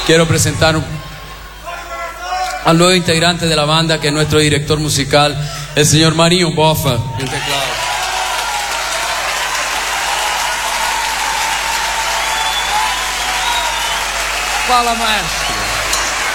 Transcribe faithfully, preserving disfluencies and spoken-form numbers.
quiero presentar al nuevo integrante de la banda, que es nuestro director musical, el señor Marinho Bofa, en teclado. Fala, maestro.